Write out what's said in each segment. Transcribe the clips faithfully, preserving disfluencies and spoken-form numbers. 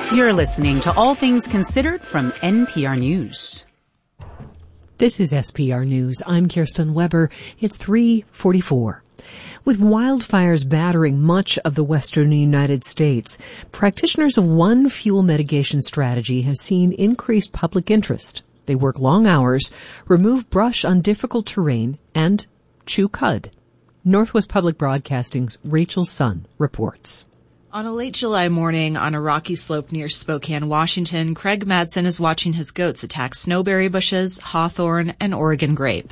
You're listening to All Things Considered from N P R News. This is S P R News. I'm Kirsten Weber. It's three forty-four. With wildfires battering much of the western United States, practitioners of one fuel mitigation strategy have seen increased public interest. They work long hours, remove brush on difficult terrain, and chew cud. Northwest Public Broadcasting's Rachel Sun reports. On a late July morning on a rocky slope near Spokane, Washington, Craig Madsen is watching his goats attack snowberry bushes, hawthorn, and Oregon grape.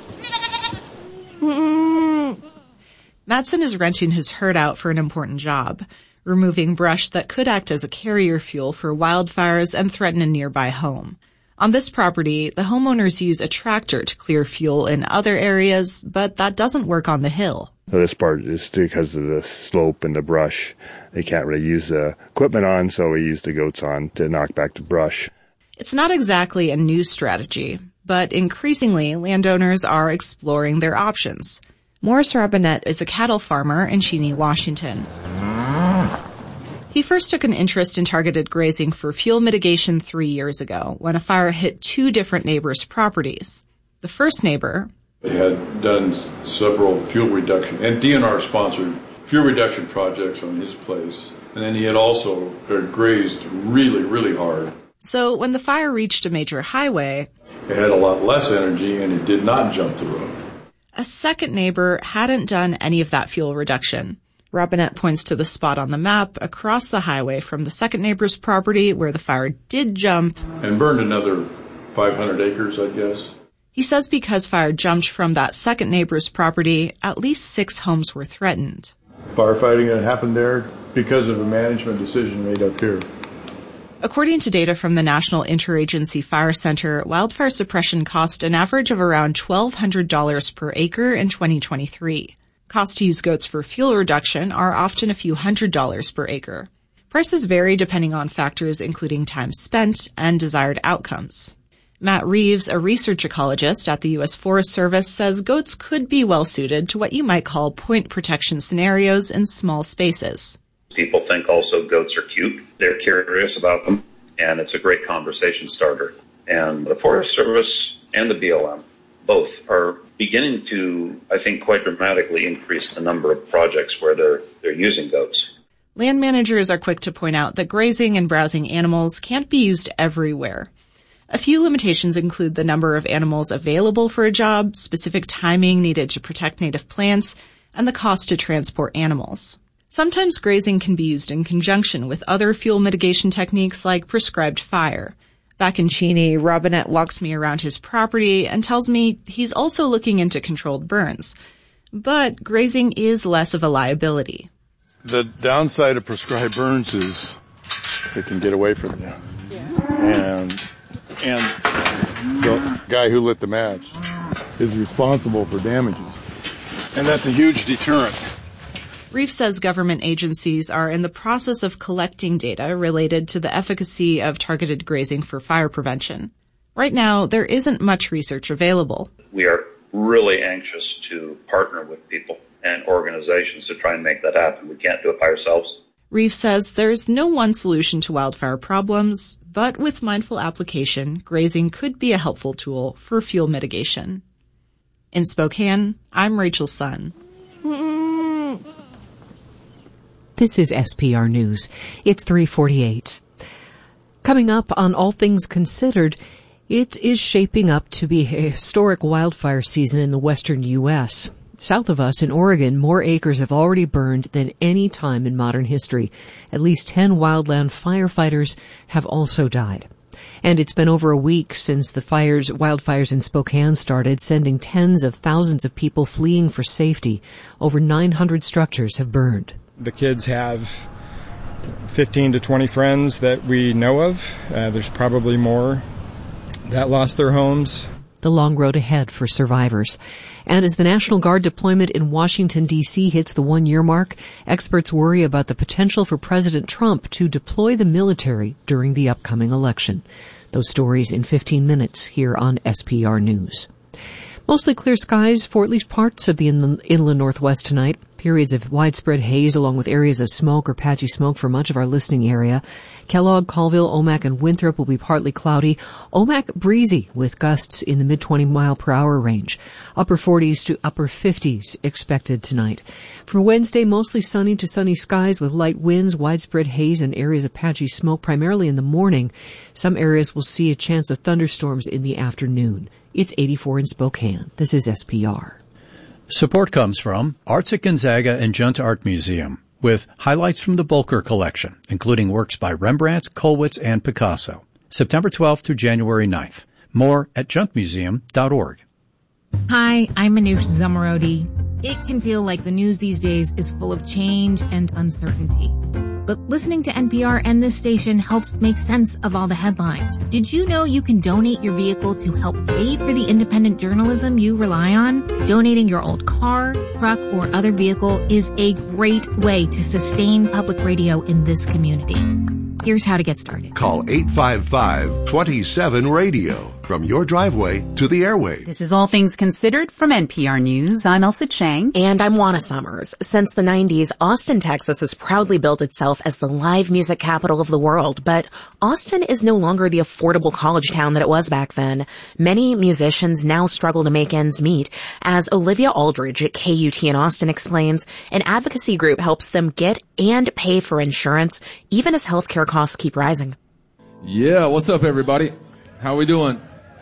Madsen is wrenching his herd out for an important job, removing brush that could act as a carrier fuel for wildfires and threaten a nearby home. On this property, the homeowners use a tractor to clear fuel in other areas, but that doesn't work on the hill. This part is because of the slope and the brush. They can't really use the equipment on, so we use the goats on to knock back the brush. It's not exactly a new strategy, but increasingly landowners are exploring their options. Morris Robinette is a cattle farmer in Cheney, Washington. He first took an interest in targeted grazing for fuel mitigation three years ago when a fire hit two different neighbors' properties. The first neighbor, they had done several fuel reduction and D N R-sponsored fuel reduction projects on his place. And then he had also grazed really, really hard. So when the fire reached a major highway, it had a lot less energy and it did not jump the road. A second neighbor hadn't done any of that fuel reduction. Robinette points to the spot on the map across the highway from the second neighbor's property where the fire did jump. And burned another five hundred acres, I guess. He says because fire jumped from that second neighbor's property, at least six homes were threatened. Firefighting that happened there because of a management decision made up here. According to data from the National Interagency Fire Center, wildfire suppression cost an average of around twelve hundred dollars per acre in twenty twenty-three. Costs to use goats for fuel reduction are often a few hundred dollars per acre. Prices vary depending on factors including time spent and desired outcomes. Matt Reeves, a research ecologist at the U S Forest Service, says goats could be well suited to what you might call point protection scenarios in small spaces. People think also goats are cute. They're curious about them, and it's a great conversation starter. And the Forest Service and the B L M both are beginning to, I think, quite dramatically increase the number of projects where they're they're using goats. Land managers are quick to point out that grazing and browsing animals can't be used everywhere. A few limitations include the number of animals available for a job, specific timing needed to protect native plants, and the cost to transport animals. Sometimes grazing can be used in conjunction with other fuel mitigation techniques like prescribed fire. Back in Cheney, Robinette walks me around his property and tells me he's also looking into controlled burns. But grazing is less of a liability. The downside of prescribed burns is it can get away from you. Yeah. And and the guy who lit the match is responsible for damages. And that's a huge deterrent. Reef says government agencies are in the process of collecting data related to the efficacy of targeted grazing for fire prevention. Right now, there isn't much research available. We are really anxious to partner with people and organizations to try and make that happen. We can't do it by ourselves. Reef says there's no one solution to wildfire problems, but with mindful application, grazing could be a helpful tool for fuel mitigation. In Spokane, I'm Rachel Sun. This is S P R News. It's three forty-eight. Coming up on All Things Considered, it is shaping up to be a historic wildfire season in the western U S South of us in Oregon, more acres have already burned than any time in modern history. At least ten wildland firefighters have also died. And it's been over a week since the fires, wildfires in Spokane started, sending tens of thousands of people fleeing for safety. Over nine hundred structures have burned. The kids have fifteen to twenty friends that we know of. Uh, there's probably more that lost their homes. The long road ahead for survivors. And as the National Guard deployment in Washington, D C hits the one-year mark, experts worry about the potential for President Trump to deploy the military during the upcoming election. Those stories in fifteen minutes here on S P R News. Mostly clear skies for at least parts of the inland, inland northwest tonight. Periods of widespread haze along with areas of smoke or patchy smoke for much of our listening area. Kellogg, Colville, Omak, and Winthrop will be partly cloudy. Omak breezy with gusts in the mid twenty mile per hour range. Upper forties to upper fifties expected tonight. For Wednesday, mostly sunny to sunny skies with light winds, widespread haze, and areas of patchy smoke primarily in the morning. Some areas will see a chance of thunderstorms in the afternoon. It's eighty-four in Spokane. This is S P R. Support comes from Arts at Gonzaga and Junta Art Museum, with highlights from the Bolker collection, including works by Rembrandt, Kollwitz, and Picasso. September twelfth through January ninth. More at junt museum dot org. Hi, I'm Manoush Zamarodi. It can feel like the news these days is full of change and uncertainty. But listening to N P R and this station helps make sense of all the headlines. Did you know you can donate your vehicle to help pay for the independent journalism you rely on? Donating your old car, truck, or other vehicle is a great way to sustain public radio in this community. Here's how to get started. Call eight five five, two seven, radio. From your driveway to the airwaves. This is All Things Considered from N P R News. I'm Elsa Chang. And I'm Juana Summers. Since the nineties, Austin, Texas has proudly built itself as the live music capital of the world. But Austin is no longer the affordable college town that it was back then. Many musicians now struggle to make ends meet. As Olivia Aldridge at K U T in Austin explains, an advocacy group helps them get and pay for insurance, even as healthcare costs keep rising. Yeah, what's up, everybody? How we doing?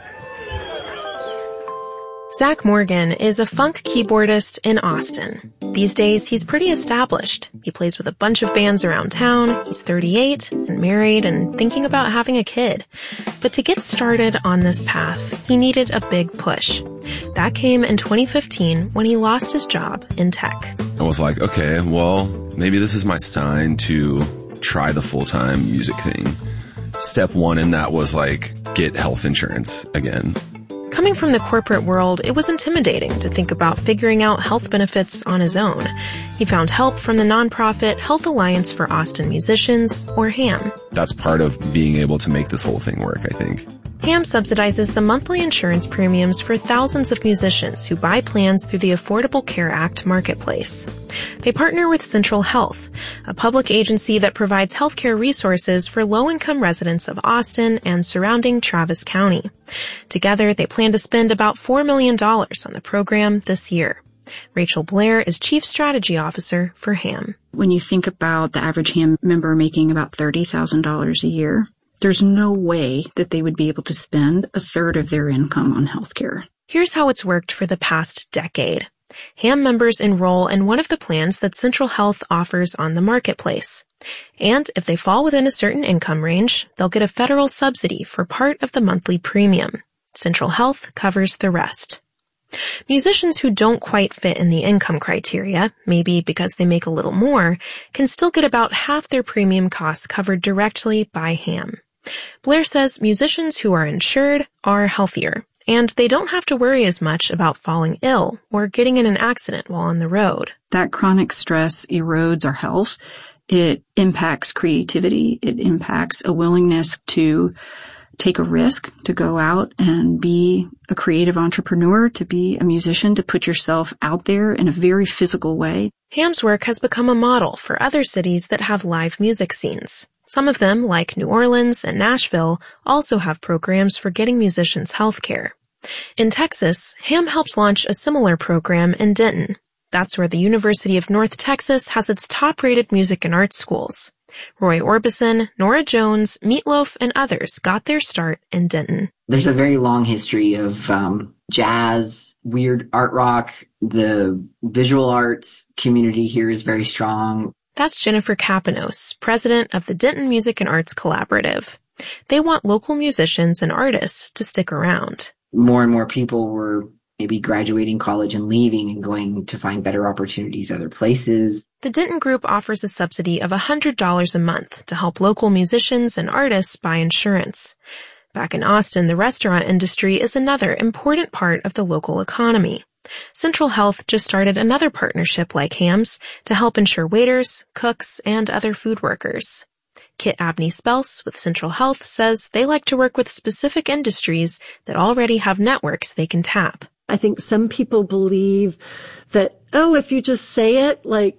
Zach Morgan is a funk keyboardist in Austin. These days, he's pretty established. He plays with a bunch of bands around town. He's thirty-eight and married and thinking about having a kid. But to get started on this path, he needed a big push. That came in twenty fifteen when he lost his job in tech. I was like, okay, well, maybe this is my sign to try the full-time music thing. Step one in that was like, get health insurance again. Coming from the corporate world, it was intimidating to think about figuring out health benefits on his own. He found help from the nonprofit Health Alliance for Austin Musicians, or HAM. That's part of being able to make this whole thing work, I think. HAM subsidizes the monthly insurance premiums for thousands of musicians who buy plans through the Affordable Care Act marketplace. They partner with Central Health, a public agency that provides healthcare resources for low-income residents of Austin and surrounding Travis County. Together, they plan to spend about four million dollars on the program this year. Rachel Blair is Chief Strategy Officer for HAM. When you think about the average HAM member making about thirty thousand dollars a year, there's no way that they would be able to spend a third of their income on healthcare. Here's how it's worked for the past decade. HAM members enroll in one of the plans that Central Health offers on the marketplace. And if they fall within a certain income range, they'll get a federal subsidy for part of the monthly premium. Central Health covers the rest. Musicians who don't quite fit in the income criteria, maybe because they make a little more, can still get about half their premium costs covered directly by HAM. Blair says musicians who are insured are healthier, and they don't have to worry as much about falling ill or getting in an accident while on the road. That chronic stress erodes our health. It impacts creativity. It impacts a willingness to take a risk, to go out and be a creative entrepreneur, to be a musician, to put yourself out there in a very physical way. HAM's work has become a model for other cities that have live music scenes. Some of them, like New Orleans and Nashville, also have programs for getting musicians health care. In Texas, HAM helps launch a similar program in Denton. That's where the University of North Texas has its top-rated music and arts schools. Roy Orbison, Nora Jones, Meatloaf, and others got their start in Denton. There's a very long history of um, jazz, weird art rock. The visual arts community here is very strong. That's Jennifer Kapanos, president of the Denton Music and Arts Collaborative. They want local musicians and artists to stick around. More and more people were maybe graduating college and leaving and going to find better opportunities other places. The Denton Group offers a subsidy of one hundred dollars a month to help local musicians and artists buy insurance. Back in Austin, the restaurant industry is another important part of the local economy. Central Health just started another partnership like HAM's to help insure waiters, cooks, and other food workers. Kit Abney-Spelse with Central Health says they like to work with specific industries that already have networks they can tap. I think some people believe that, oh, if you just say it, like,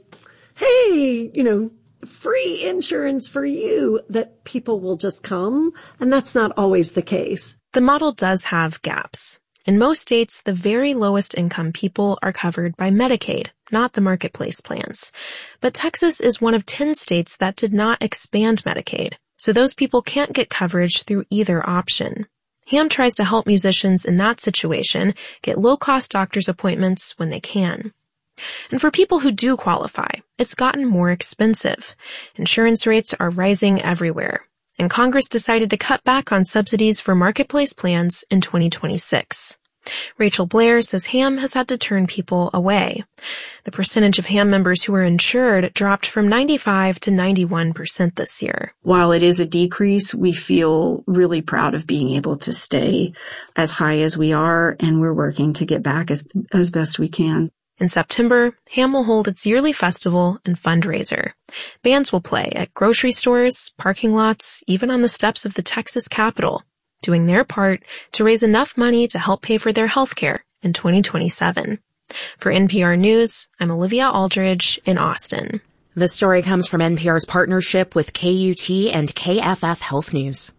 hey, you know, free insurance for you, that people will just come. And that's not always the case. The model does have gaps. In most states, the very lowest income people are covered by Medicaid, not the marketplace plans. But Texas is one of ten states that did not expand Medicaid, so those people can't get coverage through either option. Ham tries to help musicians in that situation get low-cost doctor's appointments when they can. And for people who do qualify, it's gotten more expensive. Insurance rates are rising everywhere. And Congress decided to cut back on subsidies for marketplace plans in twenty twenty-six. Rachel Blair says Ham has had to turn people away. The percentage of Ham members who are insured dropped from ninety-five to ninety-one percent this year. While it is a decrease, we feel really proud of being able to stay as high as we are, and we're working to get back as, as best we can. In September, Ham will hold its yearly festival and fundraiser. Bands will play at grocery stores, parking lots, even on the steps of the Texas Capitol, doing their part to raise enough money to help pay for their health care in twenty twenty-seven. For N P R News, I'm Olivia Aldridge in Austin. This story comes from N P R's partnership with K U T and K F F Health News.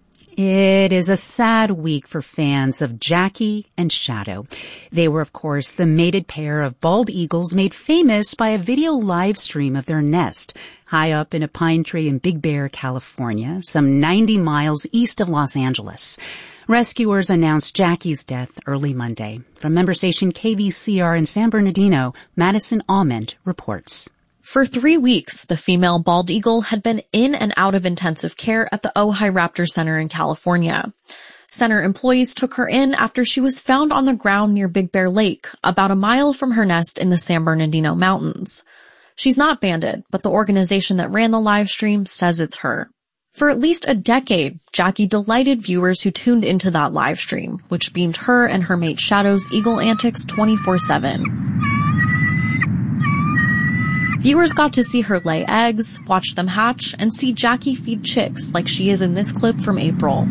It is a sad week for fans of Jackie and Shadow. They were, of course, the mated pair of bald eagles made famous by a video live stream of their nest high up in a pine tree in Big Bear, California, some ninety miles east of Los Angeles. Rescuers announced Jackie's death early Monday. From member station K V C R in San Bernardino, Madison Ament reports. For three weeks, the female bald eagle had been in and out of intensive care at the Ojai Raptor Center in California. Center employees took her in after she was found on the ground near Big Bear Lake, about a mile from her nest in the San Bernardino Mountains. She's not banded, but the organization that ran the live stream says it's her. For at least a decade, Jackie delighted viewers who tuned into that live stream, which beamed her and her mate Shadow's eagle antics twenty-four seven. Viewers got to see her lay eggs, watch them hatch, and see Jackie feed chicks like she is in this clip from April.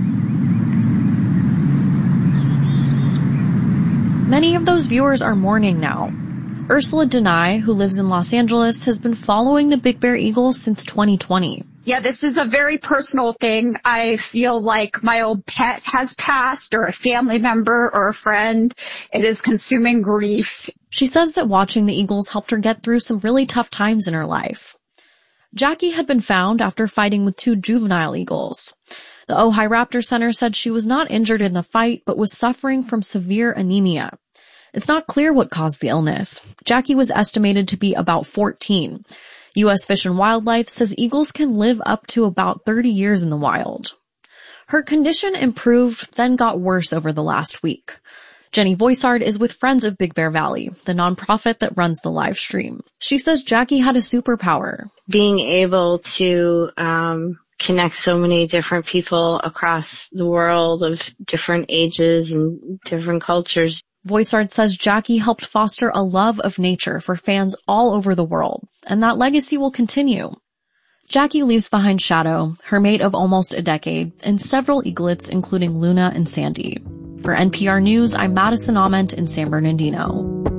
Many of those viewers are mourning now. Ursula Denai, who lives in Los Angeles, has been following the Big Bear Eagles since twenty twenty. Yeah, this is a very personal thing. I feel like my old pet has passed, or a family member or a friend. It is consuming grief. She says that watching the Eagles helped her get through some really tough times in her life. Jackie had been found after fighting with two juvenile eagles. The Ojai Raptor Center said she was not injured in the fight, but was suffering from severe anemia. It's not clear what caused the illness. Jackie was estimated to be about fourteen. U S Fish and Wildlife says eagles can live up to about thirty years in the wild. Her condition improved, then got worse over the last week. Jenny Voisard is with Friends of Big Bear Valley, the nonprofit that runs the live stream. She says Jackie had a superpower. Being able to um connect so many different people across the world of different ages and different cultures. Voisard says Jackie helped foster a love of nature for fans all over the world, and that legacy will continue. Jackie leaves behind Shadow, her mate of almost a decade, and several eaglets including Luna and Sandy. For N P R News, I'm Madison Ament in San Bernardino.